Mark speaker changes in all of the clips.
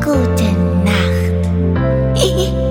Speaker 1: Gute Nacht.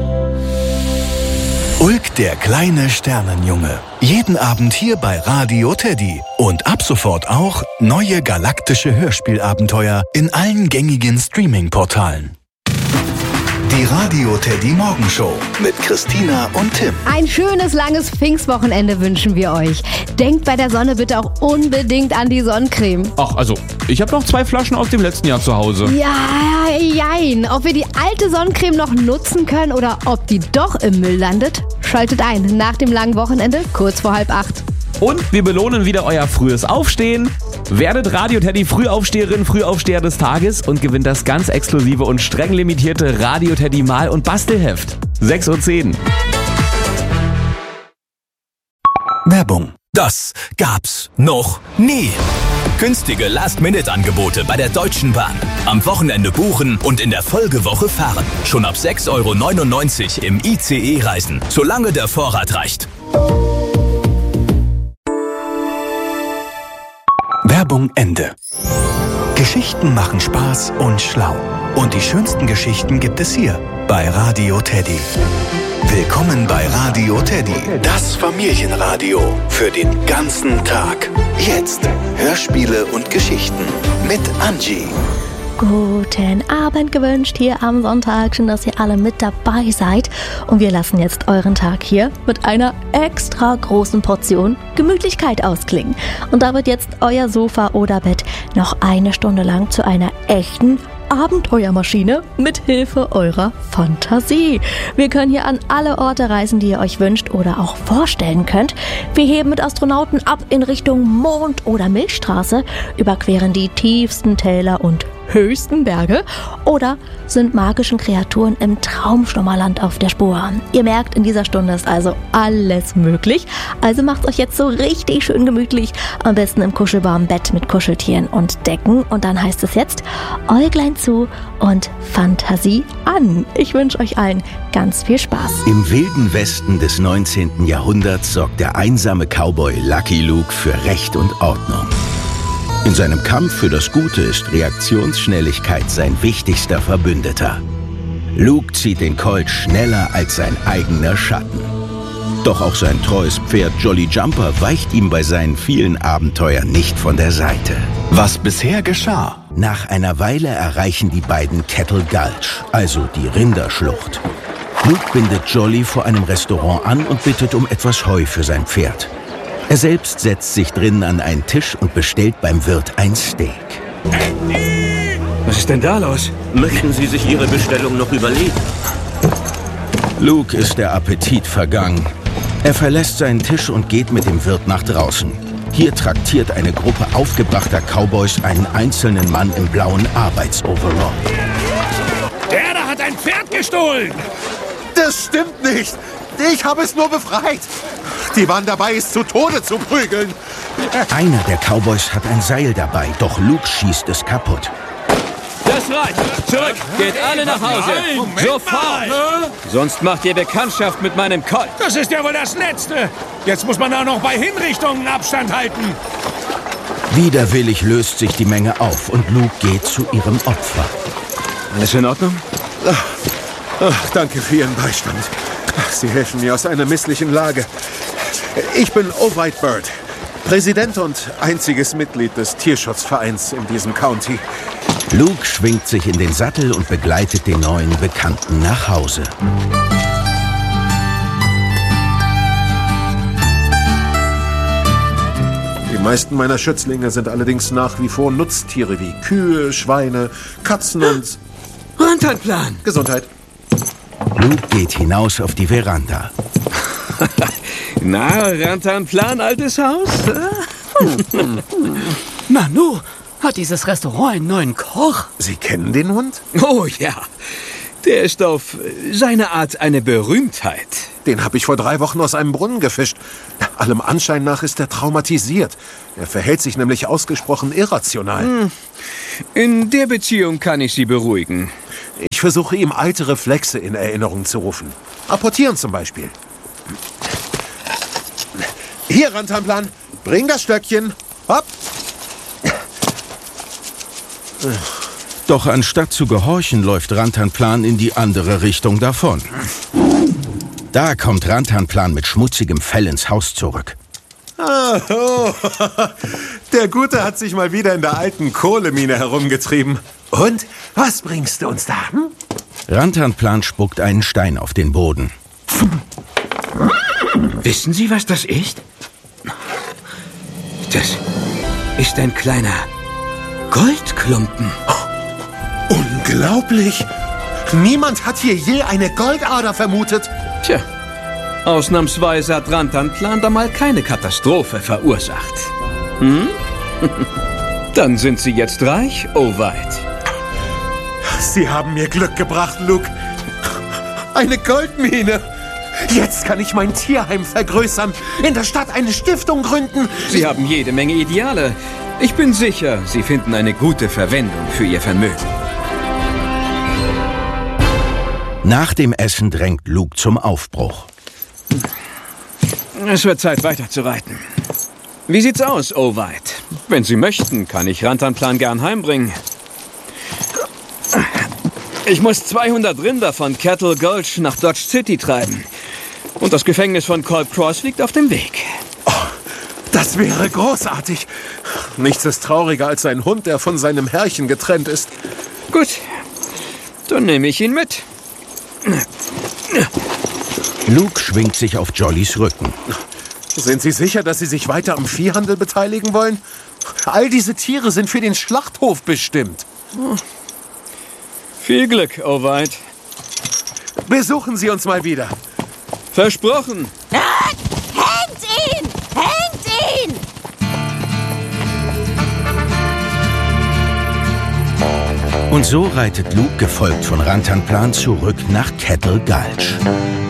Speaker 2: Ulk, der kleine Sternenjunge. Jeden Abend hier bei Radio Teddy. Und ab sofort auch neue galaktische Hörspielabenteuer in allen gängigen Streaming-Portalen. Die Radio Teddy Morgenshow mit Christina und Tim.
Speaker 3: Ein schönes, langes Pfingstwochenende wünschen wir euch. Denkt bei der Sonne bitte auch unbedingt an die Sonnencreme.
Speaker 4: Ach, also, ich habe noch 2 Flaschen aus dem letzten Jahr zu Hause.
Speaker 3: Ja, jein. Ob wir die alte Sonnencreme noch nutzen können oder ob die doch im Müll landet, schaltet ein nach dem langen Wochenende, kurz vor 7:30.
Speaker 4: Und wir belohnen wieder euer frühes Aufstehen. Werdet Radio Teddy Frühaufsteherin, Frühaufsteher des Tages und gewinnt das ganz exklusive und streng limitierte Radio Teddy Mal- und Bastelheft. 6:10 Uhr.
Speaker 2: Werbung. Das gab's noch nie. Günstige Last-Minute-Angebote bei der Deutschen Bahn. Am Wochenende buchen und in der Folgewoche fahren. Schon ab 6,99 € im ICE reisen, solange der Vorrat reicht. Werbung Ende. Geschichten machen Spaß und schlau. Und die schönsten Geschichten gibt es hier bei Radio Teddy. Willkommen bei Radio Teddy, das Familienradio für den ganzen Tag. Jetzt Hörspiele und Geschichten mit Angie.
Speaker 5: Guten Abend gewünscht hier am Sonntag. Schön, dass ihr alle mit dabei seid. Und wir lassen jetzt euren Tag hier mit einer extra großen Portion Gemütlichkeit ausklingen. Und da wird jetzt euer Sofa oder Bett noch eine Stunde lang zu einer echten Abenteuermaschine mit Hilfe eurer Fantasie. Wir können hier an alle Orte reisen, die ihr euch wünscht oder auch vorstellen könnt. Wir heben mit Astronauten ab in Richtung Mond oder Milchstraße, überqueren die tiefsten Täler und höchsten Berge oder sind magischen Kreaturen im Traumschlummerland auf der Spur. Ihr merkt, in dieser Stunde ist also alles möglich. Also macht euch jetzt so richtig schön gemütlich. Am besten im kuschelwarmen Bett mit Kuscheltieren und Decken. Und dann heißt es jetzt Äuglein zu und Fantasie an. Ich wünsche euch allen ganz viel Spaß.
Speaker 6: Im wilden Westen des 19. Jahrhunderts sorgt der einsame Cowboy Lucky Luke für Recht und Ordnung. In seinem Kampf für das Gute ist Reaktionsschnelligkeit sein wichtigster Verbündeter. Luke zieht den Colt schneller als sein eigener Schatten. Doch auch sein treues Pferd Jolly Jumper weicht ihm bei seinen vielen Abenteuern nicht von der Seite.
Speaker 2: Was bisher geschah?
Speaker 6: Nach einer Weile erreichen die beiden Kettle Gulch, also die Rinderschlucht. Luke bindet Jolly vor einem Restaurant an und bittet um etwas Heu für sein Pferd. Er selbst setzt sich drinnen an einen Tisch und bestellt beim Wirt ein Steak.
Speaker 7: Was ist denn da los? Möchten Sie sich Ihre Bestellung noch überlegen?
Speaker 6: Luke ist der Appetit vergangen. Er verlässt seinen Tisch und geht mit dem Wirt nach draußen. Hier traktiert eine Gruppe aufgebrachter Cowboys einen einzelnen Mann im blauen Arbeitsoverall.
Speaker 8: Der da hat ein Pferd gestohlen!
Speaker 9: Das stimmt nicht! Ich habe es nur befreit! Die waren dabei, es zu Tode zu prügeln!
Speaker 6: Einer der Cowboys hat ein Seil dabei, doch Luke schießt es kaputt.
Speaker 7: Das reicht! Zurück! Geht alle nach Hause! Sofort! Sonst macht ihr Bekanntschaft mit meinem Colt!
Speaker 8: Das ist ja wohl das Letzte! Jetzt muss man auch noch bei Hinrichtungen Abstand halten!
Speaker 6: Widerwillig löst sich die Menge auf und Luke geht zu ihrem Opfer.
Speaker 7: Alles in Ordnung?
Speaker 9: Ach, danke für Ihren Beistand. Sie helfen mir aus einer misslichen Lage. Ich bin O'White Bird, Präsident und einziges Mitglied des Tierschutzvereins in diesem County.
Speaker 6: Luke schwingt sich in den Sattel und begleitet den neuen Bekannten nach Hause.
Speaker 9: Die meisten meiner Schützlinge sind allerdings nach wie vor Nutztiere wie Kühe, Schweine, Katzen und...
Speaker 7: Rantanplan!
Speaker 9: Gesundheit.
Speaker 6: Luke geht hinaus auf die Veranda.
Speaker 7: Na, Rantanplan, altes Haus?
Speaker 10: Nanu, hat dieses Restaurant einen neuen Koch?
Speaker 9: Sie kennen den Hund?
Speaker 7: Oh ja, der ist auf seine Art eine Berühmtheit.
Speaker 9: Den habe ich vor 3 Wochen aus einem Brunnen gefischt. Allem Anschein nach ist er traumatisiert. Er verhält sich nämlich ausgesprochen irrational.
Speaker 7: In der Beziehung kann ich Sie beruhigen.
Speaker 9: Ich versuche ihm alte Reflexe in Erinnerung zu rufen. Apportieren zum Beispiel. Hier, Rantanplan, bring das Stöckchen. Hopp.
Speaker 6: Doch anstatt zu gehorchen, läuft Rantanplan in die andere Richtung davon. Da kommt Rantanplan mit schmutzigem Fell ins Haus zurück.
Speaker 9: Oh, der Gute hat sich mal wieder in der alten Kohlemine herumgetrieben. Und, was bringst du uns da?
Speaker 6: Rantanplan spuckt einen Stein auf den Boden.
Speaker 7: Wissen Sie, was das ist? Das ist ein kleiner Goldklumpen.
Speaker 9: Unglaublich! Niemand hat hier je eine Goldader vermutet.
Speaker 7: Tja, ausnahmsweise hat Rantanplan da mal keine Katastrophe verursacht. Dann sind Sie jetzt reich, Ovide.
Speaker 9: Sie haben mir Glück gebracht, Luke. Eine Goldmine. Jetzt kann ich mein Tierheim vergrößern, in der Stadt eine Stiftung gründen.
Speaker 7: Sie haben jede Menge Ideale. Ich bin sicher, Sie finden eine gute Verwendung für Ihr Vermögen.
Speaker 6: Nach dem Essen drängt Luke zum Aufbruch.
Speaker 7: Es wird Zeit, weiterzureiten. Wie sieht's aus, Ovide? Wenn Sie möchten, kann ich Rantanplan gern heimbringen. Ich muss 200 Rinder von Cattle Gulch nach Dodge City treiben. Und das Gefängnis von Kolb Cross liegt auf dem Weg.
Speaker 9: Oh, das wäre großartig. Nichts ist trauriger als ein Hund, der von seinem Herrchen getrennt ist.
Speaker 7: Gut, dann nehme ich ihn mit.
Speaker 6: Luke schwingt sich auf Jollys Rücken.
Speaker 9: Sind Sie sicher, dass Sie sich weiter am Viehhandel beteiligen wollen? All diese Tiere sind für den Schlachthof bestimmt.
Speaker 7: Viel Glück, Ovide.
Speaker 9: Besuchen Sie uns mal wieder.
Speaker 7: Versprochen.
Speaker 1: Hängt ihn! Hängt ihn!
Speaker 6: Und so reitet Luke, gefolgt von Rantanplan, zurück nach Cattle Gulch.